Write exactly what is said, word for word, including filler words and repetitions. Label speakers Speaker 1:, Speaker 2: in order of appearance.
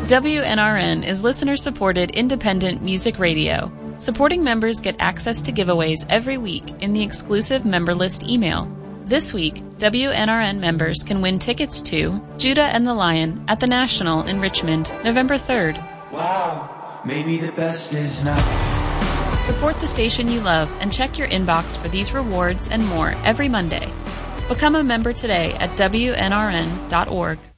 Speaker 1: W N R N is listener-supported independent music radio. Supporting members get access to giveaways every week in the exclusive member list email. This week, W N R N members can win tickets to Judah and the Lion at the National in Richmond, November third.
Speaker 2: Wow, maybe the best is not.
Speaker 1: Support the station you love and check your inbox for these rewards and more every Monday. Become a member today at W N R N dot org.